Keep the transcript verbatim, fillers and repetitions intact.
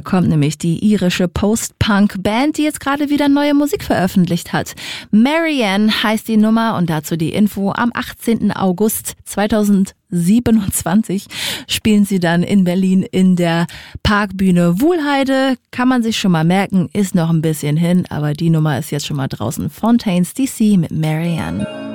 kommt nämlich die irische Post-Punk-Band, die jetzt gerade wieder neue Musik veröffentlicht hat. Marianne heißt die Nummer und dazu die Info. Am achtzehnten August zweitausendsiebenundzwanzig spielen sie dann in Berlin in der Parkbühne Wuhlheide. Kann man sich schon mal merken, ist noch ein bisschen hin, aber die Nummer ist jetzt schon mal draußen. Fontaines D C mit Marianne.